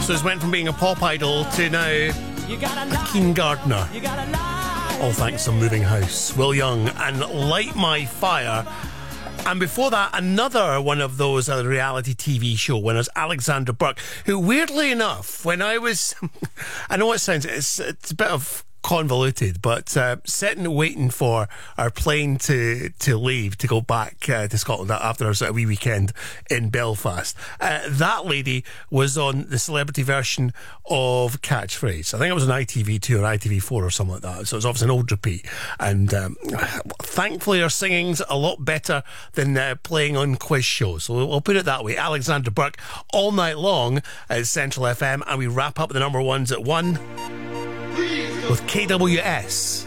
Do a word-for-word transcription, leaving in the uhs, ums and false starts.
So it's went from being a pop idol to now a keen gardener. All thanks to Moving House. Will Young and Light My Fire. And before that, another one of those uh, reality T V show winners, Alexandra Burke, who, weirdly enough, when I was... I know it sounds... It's, it's a bit of... convoluted, but uh, sitting waiting for our plane to to leave to go back uh, to Scotland after our sort of wee weekend in Belfast. Uh, that lady was on the celebrity version of Catchphrase. I think it was on I T V two or I T V four or something like that. So it was obviously an old repeat. And um, thankfully her singing's a lot better than uh, playing on quiz shows. So we'll, we'll put it that way. Alexandra Burke all night long at Central F M, and we wrap up the number ones at one with K W S